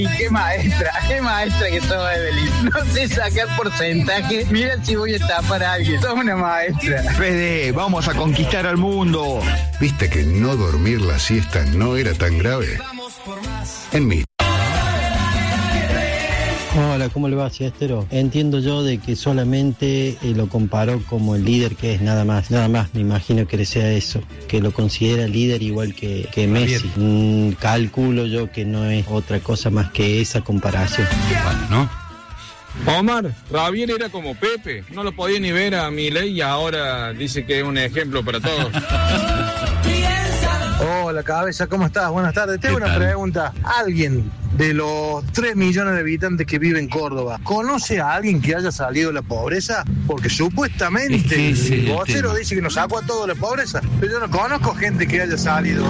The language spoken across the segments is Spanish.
Y qué maestra que sos, Evelyn. No sé sacar porcentaje. Mira si voy a estafar a alguien. Sos una maestra. Fede, vamos a conquistar al mundo. ¿Viste que no dormir la siesta no era tan grave? En mí. Hola, ¿cómo le va, Siestero? Entiendo yo de que solamente lo comparó como el líder que es, nada más, me imagino que le sea eso, que lo considera líder igual que Messi. Calculo yo que no es otra cosa más que esa comparación. Bueno, ¿no? Omar, Javier era como Pepe, no lo podía ni ver a Milei y ahora dice que es un ejemplo para todos. Hola, cabeza, ¿cómo estás? Buenas tardes. Tengo una pregunta. ¿Alguien de los 3 millones de habitantes que vive en Córdoba conoce a alguien que haya salido de la pobreza? Porque supuestamente el vocero dice que nos sacó a todos de la pobreza, pero yo no conozco gente que haya salido.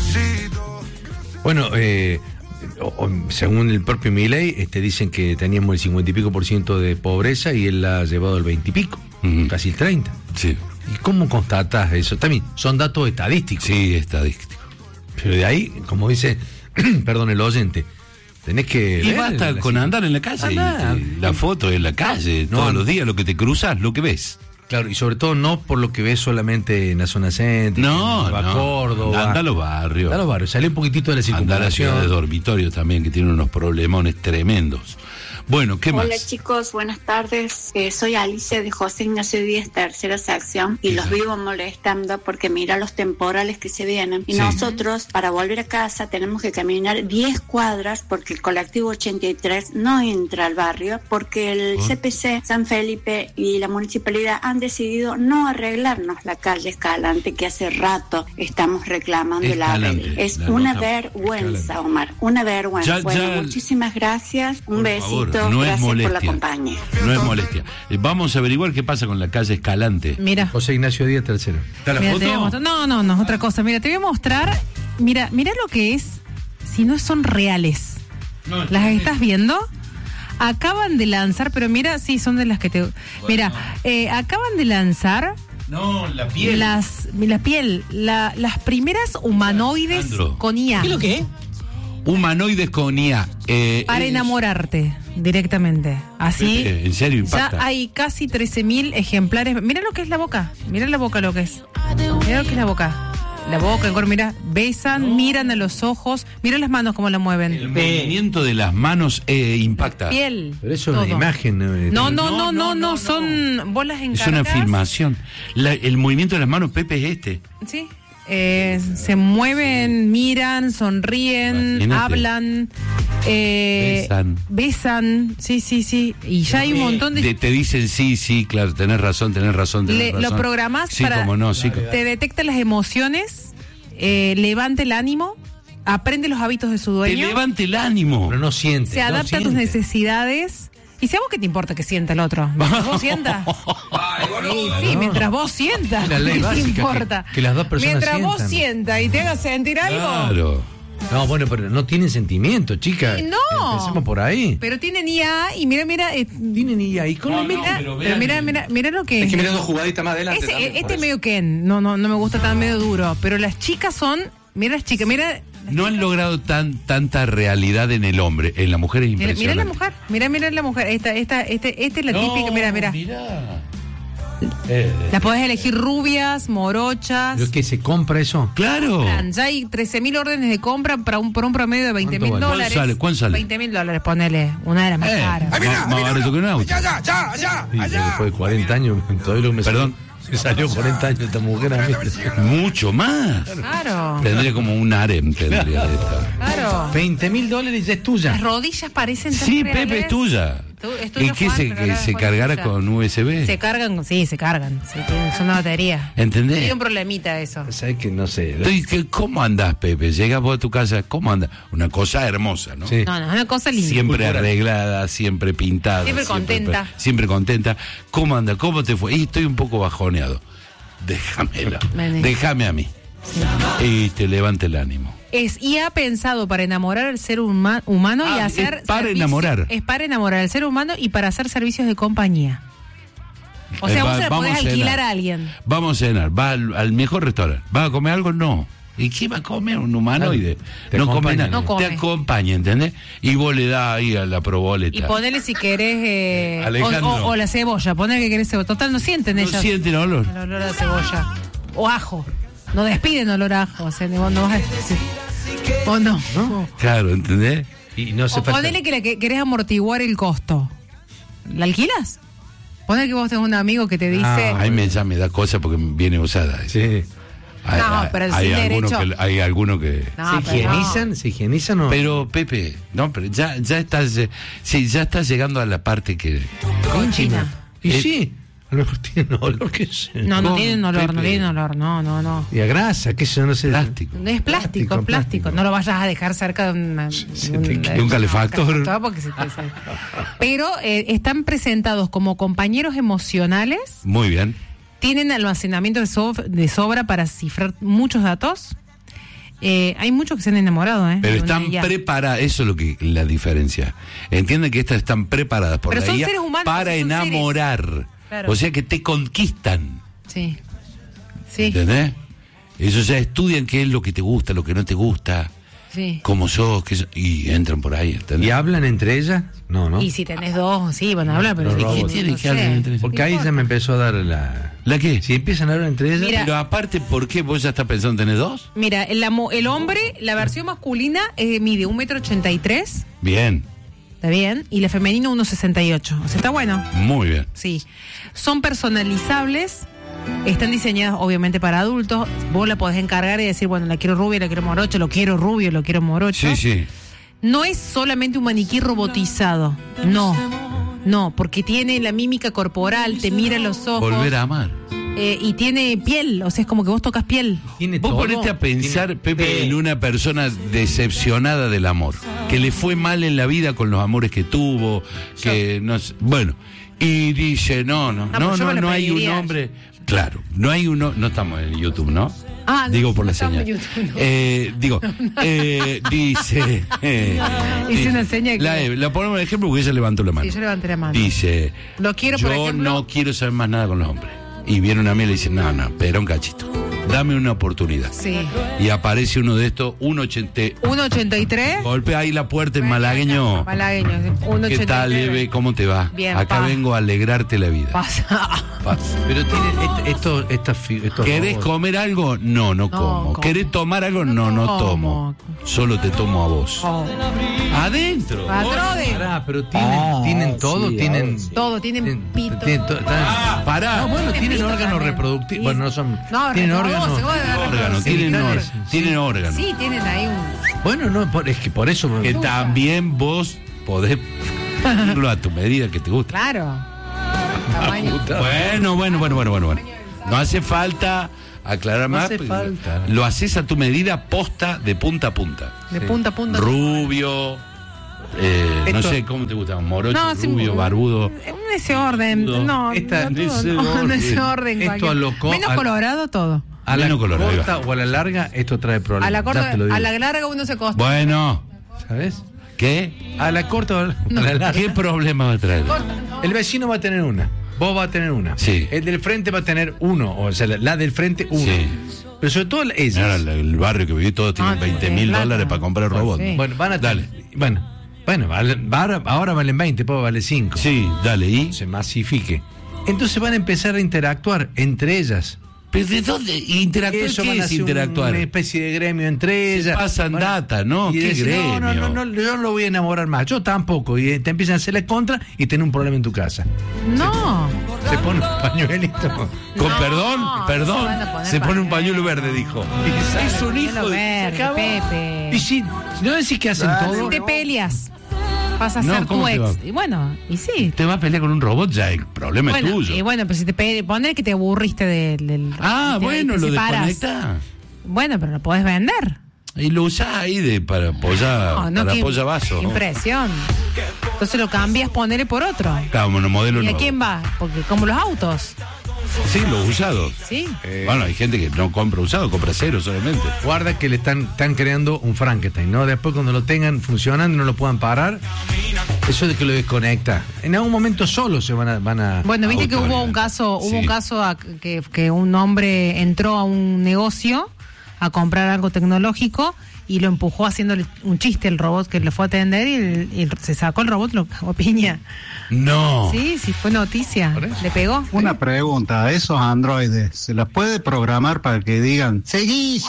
Bueno, según el propio Milei, dicen que teníamos el 50 y pico % de pobreza y él la ha llevado el 20 y pico, casi el 30. Sí. ¿Y cómo constatás eso? También son datos estadísticos. Sí, estadísticos. Pero de ahí, como dice, perdón, el oyente, tenés que... Y basta con andar en la calle, la foto en la calle, todos los días, lo que te cruzas, lo que ves. Claro, y sobre todo no por lo que ves solamente en la zona céntrica, Córdoba. Anda a los barrios. Sale un poquitito de la circunvalación. Anda a la ciudad de dormitorio también, que tiene unos problemones tremendos. Bueno, ¿qué más? Hola chicos, buenas tardes. Soy Alicia de José Ignacio Díaz, tercera sección, y los vivo molestando porque mira los temporales que se vienen. Y nosotros, para volver a casa, tenemos que caminar 10 cuadras porque el colectivo 83 no entra al barrio porque el CPC, San Felipe y la municipalidad han decidido no arreglarnos la calle Escalante, que hace rato estamos reclamando la AVE. Es una vergüenza, Omar, una vergüenza. Bueno, muchísimas gracias, un besito. No es gracias molestia. por la compañía. No es molestia. Vamos a averiguar qué pasa con la calle Escalante. Mira. José Ignacio Díaz, tercero. ¿Está la foto? No, es otra cosa. Mira, te voy a mostrar. Mira lo que es, si no son reales. ¿Las estás viendo? Acaban de lanzar, pero mira, sí, son de las que te... Mira, acaban de lanzar... No, la piel. Las primeras humanoides con IA. ¿Qué es lo que es? Humanoides con IA. Para enamorarte directamente. Así. En serio, impacta. Ya hay casi 13.000 ejemplares. Mira lo que es la boca. Mira la boca lo que es. Mira lo que es la boca. La boca, el cuerpo, mira. Besan, miran a los ojos. Mira las manos cómo la mueven. El movimiento de las manos impacta. La piel. Pero eso es una imagen. No, son bolas encargadas. Es una filmación. El movimiento de las manos, Pepe, es este. Sí. Se mueven, miran, sonríen, imagínate. hablan, besan, sí, y ya hay un montón de... Te dicen sí, claro, tenés razón. Lo programás sí, para... Cómo no, sí. Te detecta las emociones, levanta el ánimo, aprende los hábitos de su dueño. Te levanta el ánimo. Pero no siente. Se adapta a tus necesidades. ¿Y si a vos qué te importa que sienta el otro? Mientras vos sientas. Sí, mientras vos sientas. La ley ¿Qué básica, te importa? que las dos personas mientras sientan. vos sientas y te hagas sentir algo. Claro. No, bueno, pero no tienen sentimiento, chica. No. Empecemos por ahí. Pero tienen IA y mira. Tienen IA y con pero mira lo que Es que mira dos jugaditas más adelante. Este es medio Ken. No me gusta tan medio duro. Pero las chicas son. Mira las chicas, mira. No han logrado tanta realidad en el hombre. En la mujer es impresionante. Mira la mujer. Mira la mujer. Esta es la típica. Mira. Las podés elegir rubias, morochas. ¿Pero es que se compra eso? Claro. Ya hay 13.000 órdenes de compra por un promedio de $20,000. ¿Cuánto sale? $20,000, ponele. Una de las más caras. Más barato que un auto. Allá. Después de 40 años, todavía lo que me Perdón. Me salió 40 años esta mujer a mí. Mucho más. Claro. Tendría como un harem, tendría esta. Claro. $20,000 ya es tuya. Las rodillas parecen tan Sí, reales. Pepe, es tuya. Es tuya, ¿Y qué Juan, pero se ahora cargara es tuya. con USB? Se cargan. Sí, son una batería. ¿Entendés? Tiene un problemita eso. ¿Sabes que no sé? ¿Cómo andás, Pepe? Llegas vos a tu casa, ¿cómo andás? Una cosa hermosa, ¿no? Sí. No, es una cosa linda. Siempre arreglada, siempre pintada. Siempre contenta. Siempre contenta. ¿Cómo anda? ¿Cómo te fue? Y estoy un poco bajoneado. Déjame a mí. Sí. Y te levante el ánimo. Es IA pensado para enamorar al ser humano y hacer... Es para enamorar. Es para enamorar al ser humano y para hacer servicios de compañía. O sea, vos se la podés alquilar a alguien. Vamos a cenar. ¿Va al mejor restaurante? ¿Va a comer algo? No. ¿Y qué va a comer un humanoide? Te No come acompaña. nada. No come. Te acompaña, ¿entendés? Y vos le das ahí a la proboleta. Y ponele si querés. Alejandro. O la cebolla. Ponele que querés cebolla. Total, no sienten No ellas. sienten olor. El olor a cebolla. O ajo. No despiden olor a ajo. O sea, vos no vas a. Sí. O no. Claro, ¿entendés? Y no se O ponele que querés amortiguar el costo. ¿La alquilas? Ponele que vos tenés un amigo que te dice. Ahí ya me da cosa porque viene usada. Sí. No, pero sin derecho. Hay algunos que No, ¿Se higienizan o...? Pero Pepe, no, pero ya estás llegando a la parte que Cochina. Y sí, a lo mejor tienen olor, qué sé. No tienen olor, Pepe? no tienen olor, no. Y a grasa, qué sé yo, no sé. plástico. Es plástico, es plástico. No lo vayas a dejar cerca de un calefactor. Porque se te sale. Pero están presentados como compañeros emocionales, Muy bien. tienen almacenamiento de sobra para cifrar muchos datos. Hay muchos que se han enamorado, Pero de una están IA. preparadas, eso es lo que la diferencia. Entienden que estas están preparadas por Pero la son IA seres humanos, para son seres. enamorar. Claro. O sea que te conquistan. Sí. Sí. ¿Entendés? Ellos ya estudian qué es lo que te gusta, lo que no te gusta, Sí. cómo sos, y entran por ahí. ¿entendés? ¿Y hablan entre ellas? No. Y si tenés dos, sí, van a hablar, pero Los sí, robots. no ¿Tienen que sé. hablar entre ellos? Porque ahí ya me empezó a dar la... ¿La qué? Si empiezan a hablar entre ellas... Mira. Pero aparte, ¿por qué vos ya estás pensando en tener dos? Mira, el hombre, la versión masculina mide 1,83 m, Bien, está bien, y la femenina 1,68. O sea, está bueno. muy bien. Sí. Son personalizables, están diseñadas obviamente para adultos. Vos la podés encargar y decir, bueno, la quiero rubia, la quiero morocho, lo quiero rubio, lo quiero morocho. Sí. No es solamente un maniquí robotizado. No, porque tiene la mímica corporal, te mira los ojos. Volver a amar. Y tiene piel, o sea, es como que vos tocas piel. Tiene Vos todo. ponete a pensar, Tiene- Pepe, en una persona decepcionada del amor, que le fue mal en la vida con los amores que tuvo, que no sé, bueno, y dice, no pero yo me lo hay un pediría. hombre, claro, no hay uno, no estamos en YouTube, ¿no? Ah, no, digo por la no estamos señal. en YouTube, no. Dice, Hice una seña que- la ponemos de ejemplo porque ella levantó la mano. Sí, yo levanté la mano. Dice, Lo quiero, yo por ejemplo. no quiero saber más nada con los hombres. Y viene una amiga y le dice, no, espera un cachito, dame una oportunidad. Sí. Y aparece uno de estos, 1,80. 1,83. Golpea ahí la puerta en malagueño. Malagueño, 1,83. ¿Qué tal, Eve? ¿Cómo te va? Bien, Acá pa. vengo a alegrarte la vida. Pasa. Pasa. Pero tiene estos ¿Querés robots. comer algo? No como. como. ¿Querés tomar algo? No como. tomo. Solo te tomo a vos. Oh. Adentro. Patrode. Pará, pero tienen todo, sí, tienen... Todo, tienen pito. Tienen todo, Pará. No, bueno, tienen pito órganos también. reproductivos. Bueno, no son... No, tienen reproducen, órganos. vos de verdad. Órganos, tienen genitales. tienen órganos. Sí, tienen ahí un... Bueno, no, es que por eso... Que también vos podés ponerlo a tu medida que te gusta. Claro. Tamaño. Bueno. No hace falta aclarar No más. hace porque falta. Lo haces a tu medida posta de punta a punta. De punta a punta. Rubio, no Esto- sé cómo te gusta, morocho, No, sí, rubio, barbudo. En ese orden. No, Esta- no, todo, ese no, en orden. ese orden. Esto cualquier- alocó Menos al- colorado todo. A la Menos color, ahí corta va. o a la larga, esto trae problemas. A la corta, Ya te lo digo. a la larga uno se costa. Bueno, ¿Sabes? ¿qué? A la corta o a la larga. ¿Qué problema va a traer? El vecino va a tener una. Vos vas a tener una. Sí. El del frente va a tener uno. O sea, la del frente, uno. Sí. Pero sobre todo ellas. Ahora, el barrio que viví todos tienen Ah, 20.000 plata. dólares para comprar robots. Sí. Bueno, van a Dale. Bueno, ahora valen 20, después vale 5. Sí, dale, ¿y? Se masifique. Entonces van a empezar a interactuar entre ellas. ¿Pero de dónde? ¿Interactuar? Eso ¿Qué van a es hacer interactuar? una especie de gremio entre ellas. pasan Van a- data, ¿no? y ¿Qué decir, gremio? No, yo no lo voy a enamorar más. Yo tampoco. Y te empiezan a hacerle contra y tener un problema en tu casa. No. Se pone un pañuelito. Con No, perdón, se van a poner se pone un pañuelo. pañuelo verde, dijo. Es un Pañuelo hijo de... verde, se acabó. Pepe. Y si no decís que hacen Si todo. te peleas, vas a No, ser ¿cómo tu te va? ex. Y bueno, y sí. Te vas a pelear con un robot, ya el problema Bueno, es tuyo. y bueno, pero si te poner que te aburriste del Ah, y te- bueno, y te lo separas. desconecta. Bueno, pero lo podés vender. Y lo usás ahí para apoyar, para qué- apoyar vaso. qué impresión. Entonces lo cambias, ponele por otro. Claro, modelo ¿Y a nuevo. quién va? Porque como los autos. Sí, los usados. Sí. Bueno, hay gente que no compra usado, compra cero solamente. Guarda que le están creando un Frankenstein, ¿no? Después cuando lo tengan funcionando y no lo puedan parar, eso de que lo desconecta. En algún momento solo se van a Bueno, viste que hubo un caso, Sí. que un hombre entró a un negocio a comprar algo tecnológico y lo empujó haciéndole un chiste el robot que lo fue a atender y se sacó el robot, lo cagó piña. No. Sí, fue noticia. Le pegó. Una pregunta, ¿a esos androides se las puede programar para que digan seguí?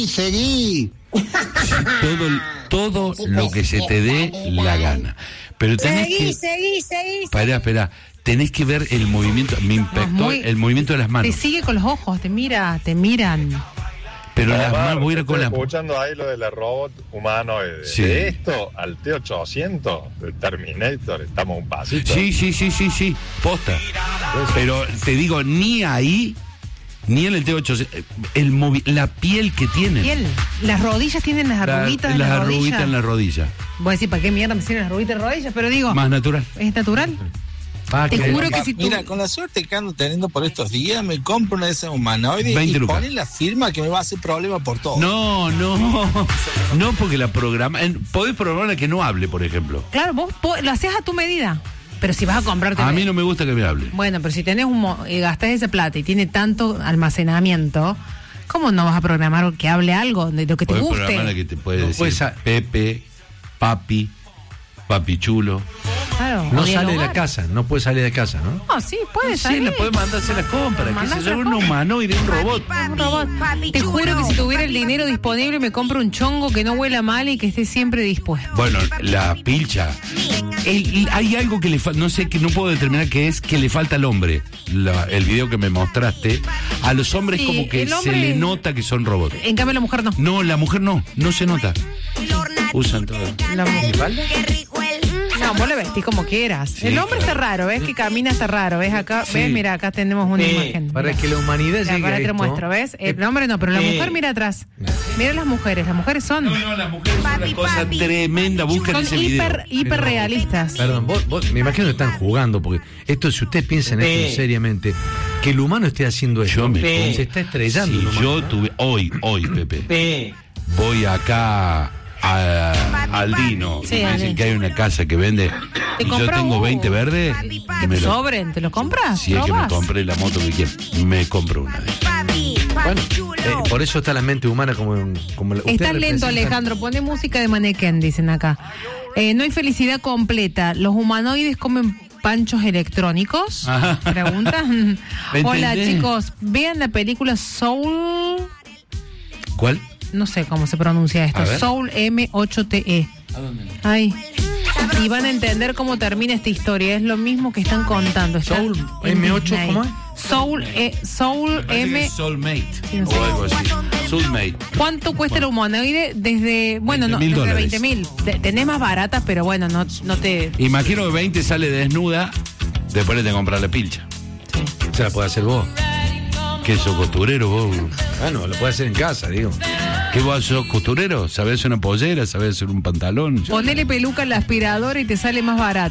Todo lo que se te dé la gana. Pero tenés Seguí. Espera. Tenés que ver el movimiento. Me impactó el movimiento de las manos. Te sigue con los ojos, te miran. Pero las manos, voy a ir con las... escuchando ahí lo de la robot humanoide. Sí. De esto al T-800, de Terminator, estamos un pasito. Sí, posta. Pero te digo, ni ahí, ni en el T-800, la piel que tiene. Las rodillas tienen las arruguitas en la rodilla. Las arruguitas en la rodilla. Voy a decir, ¿para qué mierda me sirven las arruguitas en las rodillas? Pero digo... Más natural. ¿Es natural? Te juro que si tú... Mira, con la suerte que ando teniendo por estos días, me compro una de esas humanoides y ponen la firma que me va a hacer problema por todo. No, porque la programa... Podés programar que no hable, por ejemplo. Claro, vos lo haces a tu medida. Pero si vas a comprarte... A mí no me gusta que me hable. Bueno, pero si tenés gastás esa plata y tiene tanto almacenamiento, ¿cómo no vas a programar que hable algo de lo que te guste? Podés programar que te puede decir Pepe, papi chulo. Claro, no sale de la casa, no puede salir de casa, ¿no? No, sí, puede salir. Sí, le puede mandarse la compra. Que se un humanoide, un robot. Te juro que si tuviera el dinero disponible me compro un chongo que no huela mal y que esté siempre dispuesto. Bueno, la pilcha. Hay algo que le falta, no sé, que no puedo determinar qué es, que le falta al hombre. El video que me mostraste, a los hombres Sí, como que hombre, se le nota que son robots. En cambio la mujer no. No, la mujer no se nota. Usan todo. La mujer. No, vos lo vestís como quieras. Sí, el hombre claro. está raro, ¿ves? Que camina está raro, ¿ves? Acá, Sí. ¿ves? Mira, acá tenemos una imagen. Para que la humanidad llegue Ahora a te lo esto, muestro, ¿ves? El hombre no, pero la mujer mira atrás. Mira las mujeres son... No, las mujeres son una cosa tremenda, buscan Son ese video. hiper realistas. Perdón, vos me imagino que están jugando, porque esto, si ustedes piensan esto seriamente, que el humano esté haciendo eso, se está estrellando. Si el humano. yo tuve, hoy, Pepe, voy acá al Dino, Sí, y me dicen Ale. que hay una casa que vende, ¿Te y yo compras tengo uno? 20 verdes, Que te sobren, ¿te lo compras? si es que me ¿Probas? compré la moto que quiero, me compro una. Bueno, por eso está la mente humana como usted Está lento, representa- Alejandro. Pone música de Mannequin, dicen acá. No hay felicidad completa. ¿Los humanoides comen panchos electrónicos? Ajá. Preguntan. ¿Me Hola, entendés? chicos. Vean la película Soul. ¿Cuál? No sé cómo se pronuncia esto. A ver. Soul M8TE. Ay. Y van a entender cómo termina esta historia. Es lo mismo que están contando. Está Soul en M8, Disney. ¿cómo es? Soul M. Soulmate Sí, no sé. o algo así. Soulmate. ¿Cuánto cuesta el humanoide? Desde, bueno, no, 20.000 desde 20.000. Tenés más baratas, pero bueno, no te... Imagino que 20 sale desnuda, después le tengo que comprar la pilcha. Se la puede hacer vos. ¿Qué sos costurero vos? Bueno, lo puede hacer en casa, digo. ¿Qué vos sos costurero? ¿Sabés hacer una pollera? ¿Sabés hacer un pantalón? Ponele peluca al aspirador y te sale más barato.